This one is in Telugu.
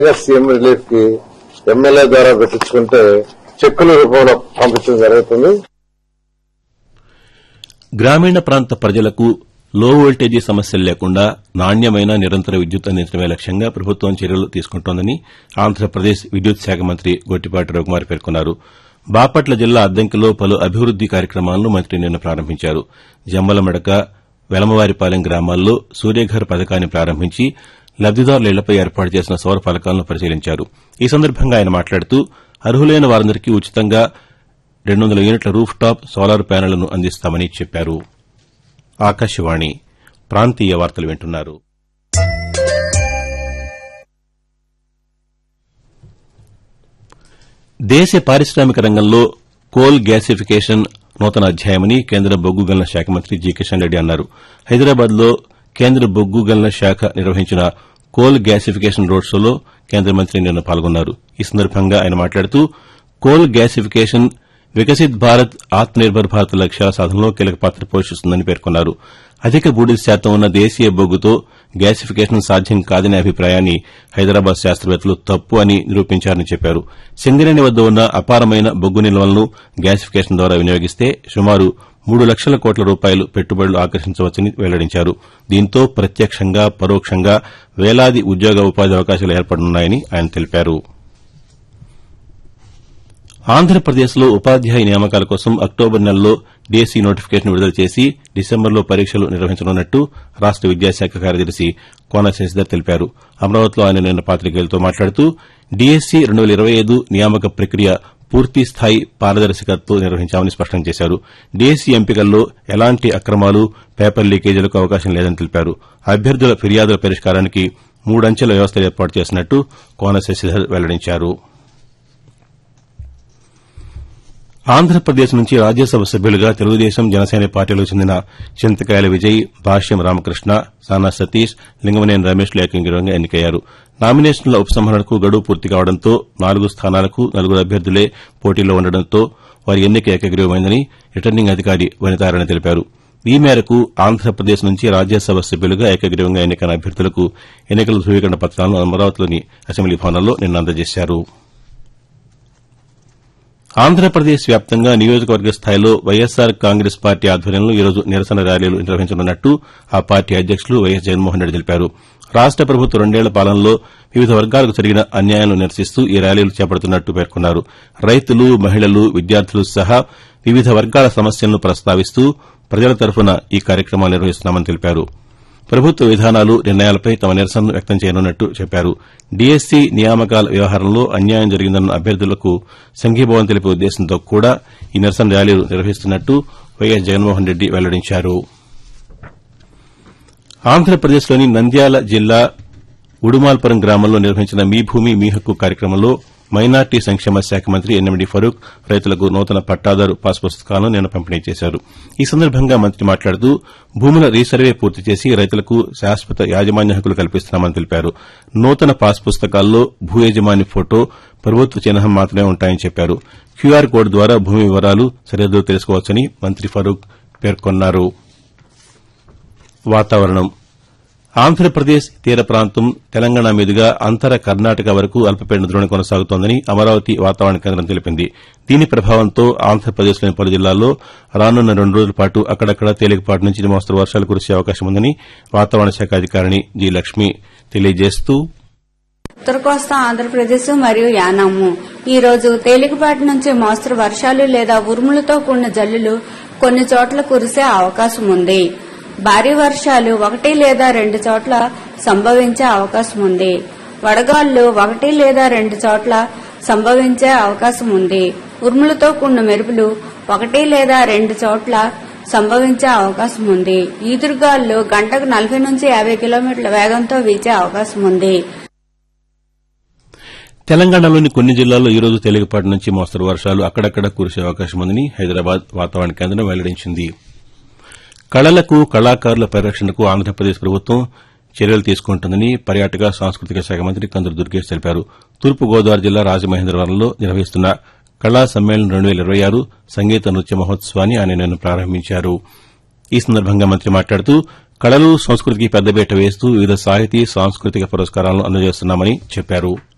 సీఎం రిలీఫ్ కి ఎమ్మెల్యే ద్వారా పెట్టించుకుంటే చెక్కుల రూపంలో పంపించడం జరుగుతుంది. గ్రామీణ ప్రాంత ప్రజలకు లో వోల్టేజీ సమస్యలు లేకుండా నాణ్యమైన నిరంతర విద్యుత్ అందించడమే లక్ష్యంగా ప్రభుత్వం చర్యలు తీసుకుంటోందని ఆంధ్రప్రదేశ్ విద్యుత్ శాఖ మంత్రి గొట్టిపాటి రఘుమార్ పేర్కొన్నారు. బాపట్ల జిల్లా అద్దంకిలో పలు అభివృద్ది కార్యక్రమాలను మంత్రి నిన్న ప్రారంభించారు. జమ్మలమడక, వెలమవారిపాలెం గ్రామాల్లో సూర్యఘర్ పథకాన్ని ప్రారంభించి లబ్దిదారుల ఇళ్లపై ఏర్పాటు చేసిన సౌర ఫలకాలను పరిశీలించారు. ఈ సందర్భంగా ఆయన మాట్లాడుతూ అర్హులైన వారందరికీ ఉచితంగా 200 యూనిట్ల రూఫ్ టాప్ సోలార్ ప్యానెళ్లను అందిస్తామని చెప్పారు. ఆకాశవాణి ప్రాంతీయ వార్తలు వింటున్నారు. దేశ పారిశ్రామిక రంగంలో కోల్ గ్యాసిఫికేషన్ నూతన అధ్యాయమని కేంద్ర బొగ్గు గనుల శాఖ మంత్రి జి కిషన్ రెడ్డి అన్నారు. హైదరాబాద్లో కేంద్ర బొగ్గు గనుల శాఖ నిర్వహించిన కోల్ గ్యాసిఫికేషన్ రోడ్ షోలో కేంద్ర మంత్రి నిన్న పాల్గొన్నారు. ఈ సందర్భంగా ఆయన మాట్లాడుతూ కోల్ గ్యాసిఫికేషన్ వికసిత్ భారత్ ఆత్మనిర్భర్ భారత్ లక్ష్యాల సాధనలో కీలక పాత్ర పోషిస్తుందని పేర్కొన్నారు. అధిక బూడిద శాతం ఉన్న దేశీయ బొగ్గుతో గ్యాసిఫికేషన్ సాధ్యం కాదనే అభిప్రాయాన్ని హైదరాబాద్ శాస్త్రవేత్తలు తప్పు అని నిరూపించారని చెప్పారు. సింగరేణి వద్ద ఉన్న అపారమైన బొగ్గు నిల్వలను గ్యాసిఫికేషన్ ద్వారా వినియోగిస్తే సుమారు 3 లక్షల కోట్ల రూపాయలు పెట్టుబడులు ఆకర్షించవచ్చని వెల్లడించారు. దీంతో ప్రత్యక్షంగా పరోక్షంగా వేలాది ఉద్యోగ ఉపాధి అవకాశాలు ఏర్పడనున్నాయని ఆయన తెలిపారు. ఆంధ్రప్రదేశ్లో ఉపాధ్యాయ నియామకాల కోసం అక్టోబర్ నెలలో డీఎస్సీ నోటిఫికేషన్ విడుదల చేసి డిసెంబర్లో పరీక్షలు నిర్వహించనున్నట్టు రాష్ట విద్యాశాఖ కార్యదర్శి కోన శశిధర్ తెలిపారు. అమరావతిలో ఆయన నిన్న పాతికేయులతో మాట్లాడుతూ డీఎస్సీ 2025 నియామక ప్రక్రియ పూర్తిస్థాయి పారదర్శకతతో నిర్వహించామని స్పష్టం చేశారు. డీఎస్సీ ఎంపికల్లో ఎలాంటి అక్రమాలు, పేపర్ లీకేజీలకు అవకాశం లేదని తెలిపారు. అభ్యర్థుల ఫిర్యాదుల పరిష్కారానికి 3 అంచెల వ్యవస్థ ఏర్పాటు చేసినట్టు కోన శశిధర్ వెల్లడించారు. ఆంధ్రప్రదేశ్ నుంచి రాజ్యసభ సభ్యులుగా తెలుగుదేశం, జనసేన పార్టీలకు చెందిన చింతకాయల విజయ్, భాష్యం రామకృష్ణ, సానా సతీష్, లింగమనేని రమేష్లు ఏకగ్రీవంగా ఎన్నికయ్యారు. నామినేషన్ల ఉపసంహరణకు గడువు పూర్తి కావడంతో 4 స్థానాలకు 4 అభ్యర్థులే పోటీలో ఉండడంతో వారి ఎన్నిక ఏకగ్రీవమైందని రిటర్నింగ్ అధికారి వనితారాయణ తెలిపారు. ఈ మేరకు ఆంధ్రప్రదేశ్ నుంచి రాజ్యసభ సభ్యులుగా ఏకగ్రీవంగా ఎన్నికైన అభ్యర్థులకు ఎన్నికల ధృవీకరణ పత్రాలను అమరావతిలోని అసెంబ్లీ భవనంలో నిన్న అందజేశారు. ఆంధ్రప్రదేశ్ వ్యాప్తంగా నియోజకవర్గ స్థాయిలో వైఎస్సార్ కాంగ్రెస్ పార్టీ ఆధ్వర్యంలో ఈరోజు నిరసన ర్యాలీలు నిర్వహించనున్నట్టు ఆ పార్టీ అధ్యక్షులు వైఎస్ జగన్మోహన్ రెడ్డి తెలిపారు. రాష్ట ప్రభుత్వ 2 ఏళ్ల పాలనలో వివిధ వర్గాలకు జరిగిన అన్యాయాలను నిరసిస్తూ ఈ ర్యాలీలు చేపడుతున్నట్టు పేర్కొన్నారు. రైతులు, మహిళలు, విద్యార్థులు సహా వివిధ వర్గాల సమస్యలను ప్రస్తావిస్తూ ప్రజల తరఫున ఈ కార్యక్రమాలు నిర్వహిస్తున్నామని తెలిపారు. ప్రభుత్వ విధానాలు, నిర్ణయాలపై తమ నిరసనను వ్యక్తం చేయనున్నట్టు చెప్పారు. డీఎస్సీ నియామకాల వ్యవహారంలో అన్యాయం జరిగిందన్న అభ్యర్థులకు సంఘీభావం తెలిపే ఉద్దేశంతో కూడా ఈ నిరసన ర్యాలీలు నిర్వహిస్తున్నట్టు వైఎస్ జగన్మోహన్ రెడ్డి వెల్లడించారు. ఆంధ్రప్రదేశ్లోని నంద్యాల జిల్లా ఉడుమాల్పురం గ్రామంలో నిర్వహించిన మీ భూమి మీ హక్కు కార్యక్రమంలో మైనార్టీ సంక్షేమ శాఖ మంత్రి ఎన్ఎండి ఫరూక్ రైతులకు నూతన పట్టాదారు పాస్ పుస్తకాలను నిన్న పంపిణీ చేశారు. ఈ సందర్భంగా మంత్రి మాట్లాడుతూ భూముల రీసర్వే పూర్తి చేసి రైతులకు శాశ్వత యాజమాన్య హక్కులు కల్పిస్తున్నామని తెలిపారు. నూతన పాస్ పుస్తకాల్లో భూ యజమాని ఫోటో, ప్రభుత్వ చిహ్నం మాత్రమే ఉంటాయని చెప్పారు. క్యూఆర్ కోడ్ ద్వారా భూమి వివరాలు, సరిహద్దులు తెలుసుకోవచ్చని మంత్రి ఫరూక్ పేర్కొన్నారు. వాతావరణం. ఆంధ్రప్రదేశ్ తీర ప్రాంతం, తెలంగాణ మీదుగా అంతర కర్ణాటక వరకు అల్పపీడన ద్రోణి కొనసాగుతోందని అమరావతి వాతావరణ కేంద్రం తెలిపింది. దీని ప్రభావంతో ఆంధ్రప్రదేశ్లోని పలు జిల్లాల్లో రానున్న 2 రోజుల పాటు అక్కడక్కడ తేలికపాటి నుంచి మోస్తరు వర్షాలు కురిసే అవకాశం ఉందని వాతావరణ శాఖ అధికారిణి జి లక్ష్మి తెలియజేస్తూ ఉత్తర కోస్తా ఆంధ్రప్రదేశ్ మరియు యానాము ఈ రోజు తేలికపాటి నుంచి మోస్తరు వర్షాలు లేదా ఉరుములతో కూడిన జల్లులు కొన్ని చోట్ల కురిసే అవకాశం ఉంది. భారీ వర్షాలు 1 లేదా 2 చోట్ల సంభవించే అవకాశం ఉంది. వడగాళ్లు 1 లేదా 2 చోట్ల సంభవించే అవకాశం ఉంది. ఉరుములతో కూడిన మెరుపులు 1 లేదా 2 చోట్ల సంభవించే అవకాశం ఉంది. ఈదురుగాళ్లు గంటకు 40 నుంచి 50 కిలోమీటర్ల వేగంతో వీచే అవకాశం ఉంది. తెలంగాణలోని కొన్ని జిల్లాల్లో ఈరోజు తేలికపాటి నుంచి మోస్తరు వర్షాలు అక్కడక్కడ కురిసే అవకాశం ఉందని హైదరాబాద్ వాతావరణ కేంద్రం వెల్లడించింది. కళలకు, కళాకారుల పరిరక్షణకు ఆంధ్రప్రదేశ్ ప్రభుత్వం చర్యలు తీసుకుంటుందని పర్యాటక, సాంస్కృతిక శాఖ మంత్రి కందుల దుర్గేష్ తెలిపారు. తూర్పుగోదావరి జిల్లా రాజమహేంద్రవరంలో నిర్వహిస్తున్న కళా సమ్మేళనం 2026 సంగీత నృత్య మహోత్సవాన్ని ఆయన నిన్న ప్రారంభించారు. ఈ సందర్భంగా మంత్రి మాట్లాడుతూ కళలు, సంస్కృతికి పెద్దపీట వేస్తూ వివిధ సాహితీ, సాంస్కృతిక పురస్కారాలను అందజేస్తున్నామని చెప్పారు.